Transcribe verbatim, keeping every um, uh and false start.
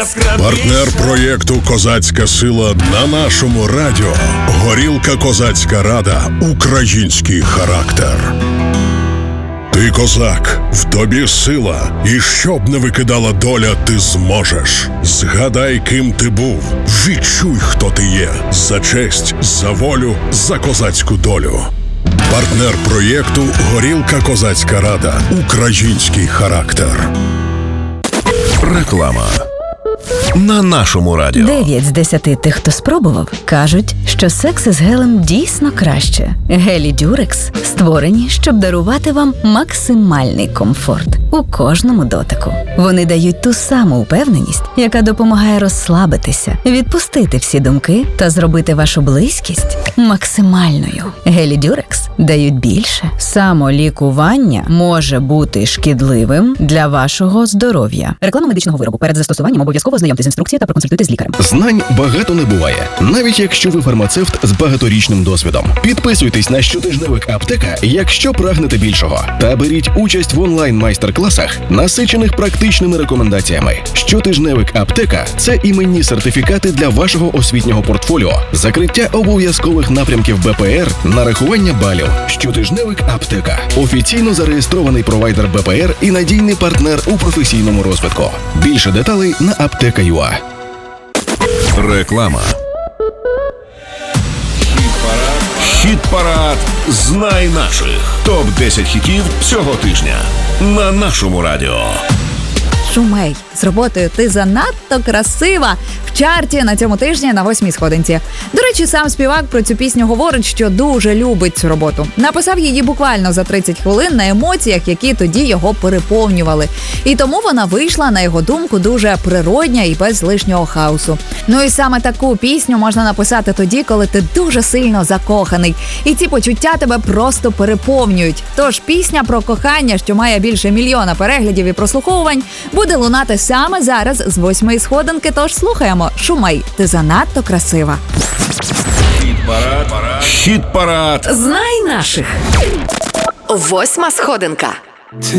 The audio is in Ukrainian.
Партнер проєкту «Козацька сила» на нашому радіо. Горілка «Козацька Рада». Український характер. Ти козак, в тобі сила, і щоб не викидала доля, ти зможеш. Згадай, ким ти був, відчуй, хто ти є. За честь, за волю, за козацьку долю. Партнер проєкту «Горілка «Козацька Рада». Український характер. Реклама на нашому радіо. Дев'ять з десяти тих, хто спробував, кажуть, що секс із гелем дійсно краще. Гелі Дюрекс створені, щоб дарувати вам максимальний комфорт у кожному дотику. Вони дають ту саму впевненість, яка допомагає розслабитися, відпустити всі думки та зробити вашу близькість максимальною. Гелі Дюрекс дають більше. Самолікування може бути шкідливим для вашого здоров'я. Реклама медичного виробу. Перед застосуванням обов'язково ознайомтесь з інструкцією та проконсультуйтесь з лікарем. Знань багато не буває, навіть якщо ви фармацевт з багаторічним досвідом. Підписуйтесь на щотижневик «Аптека», якщо прагнете більшого. Та беріть участь в онлайн-майстер-класах, насичених практичними рекомендаціями. Щотижневик «Аптека» – це іменні сертифікати для вашого освітнього портфоліо, закриття обов'язкових напрямків Б П Р, нарахування балів. Щотижневик «Аптека» – офіційно зареєстрований провайдер Б П Р і надійний партнер у професійному розвитку. Більше деталей на аптека крапка ю а. Реклама. Хіт-парад «Знай наших». топ десять хітів цього тижня на нашому радіо. Шумей, з роботою «Ти занадто красива» в чарті на цьому тижні на восьмій сходинці. До речі, сам співак про цю пісню говорить, що дуже любить цю роботу. Написав її буквально за тридцять хвилин на емоціях, які тоді його переповнювали. І тому вона вийшла, на його думку, дуже природня і без лишнього хаосу. Ну і саме таку пісню можна написати тоді, коли ти дуже сильно закоханий. І ці почуття тебе просто переповнюють. Тож пісня про кохання, що має більше мільйона переглядів і прослуховувань, буде лунати саме зараз з восьмої сходинки, тож слухаємо. Шумей, ти занадто красива. Хіт-парад. Хіт-парад. Знай наших. Восьма сходинка.